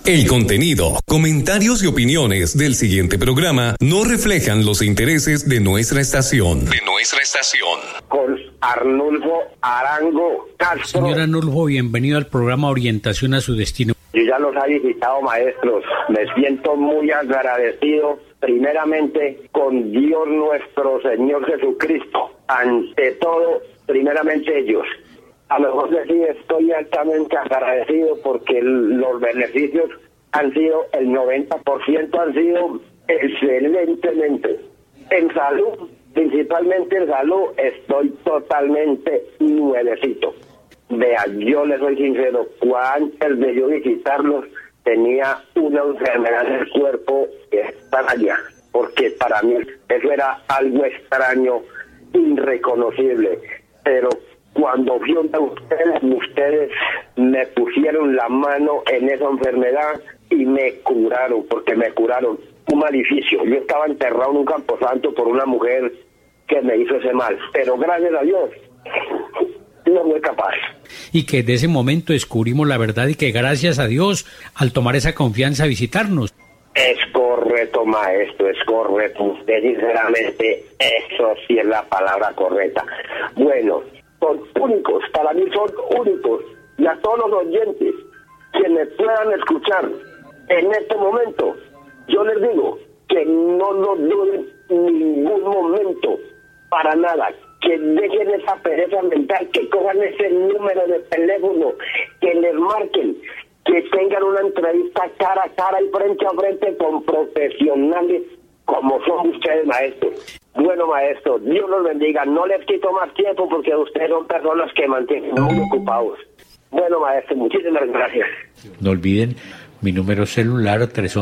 El contenido, comentarios y opiniones del siguiente programa no reflejan los intereses de nuestra estación. Con Arnulfo Arango Castro. Señor Arnulfo, bienvenido al programa Orientación a su Destino. Yo ya los he visitado, maestros. Me siento muy agradecido, primeramente, con Dios nuestro Señor Jesucristo. Ante todo, primeramente ellos. A lo mejor decir, estoy altamente agradecido porque los beneficios han sido, el 90% han sido excelentemente. En salud, principalmente en salud, estoy totalmente nuevecito. Vea, yo les soy sincero, antes de yo visitarlos, tenía una enfermedad en el cuerpo extraña, porque para mí eso era algo extraño, irreconocible, pero cuando fui a ustedes me pusieron la mano en esa enfermedad y me curaron, porque me curaron un maleficio. Yo estaba enterrado en un camposanto por una mujer que me hizo ese mal, pero gracias a Dios no fue capaz. Y que de ese momento descubrimos la verdad y que gracias a Dios, al tomar esa confianza, visitarnos. Es correcto, maestro, es correcto. Usted, sinceramente, eso sí es la palabra correcta. Bueno, son únicos, para mí son únicos. Y a todos los oyentes que me puedan escuchar en este momento, yo les digo que no lo duden ningún momento, para nada. Que dejen esa pereza mental, que cojan ese número de teléfono, que les marquen, que tengan una entrevista cara a cara y frente a frente con profesionales como son ustedes, maestros. Bueno, maestro, Dios los bendiga. No les quito más tiempo porque ustedes son personas que mantienen muy ocupados. Bueno, maestro, muchísimas gracias. No olviden mi número celular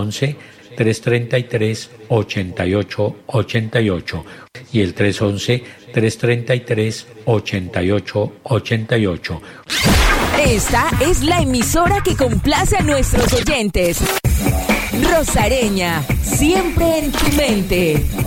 311-333-8888 y el 311-333-8888. Esta es la emisora que complace a nuestros oyentes. Rosareña, siempre en tu mente.